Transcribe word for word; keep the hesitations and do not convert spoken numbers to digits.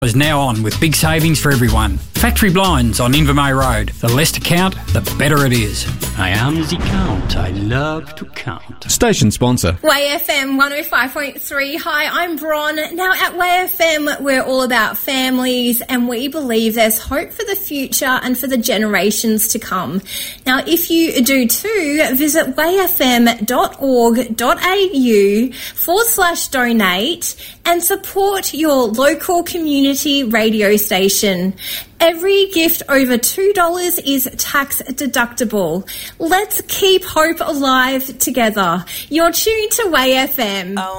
is now on with big savings for everyone. Factory Blinds on Invermay Road. The less to count, the better it is. I am the Count. I love to count. Station sponsor. Way F M one oh five point three. Hi, I'm Bron. Now at Way F M, we're all about families and we believe there's hope for the future and for the generations to come. Now, if you do too, visit wayfm.org.au forward slash donate and support your local community radio station. Every gift over two dollars is tax deductible. Let's keep hope alive together. You're tuned to Way F M. Oh.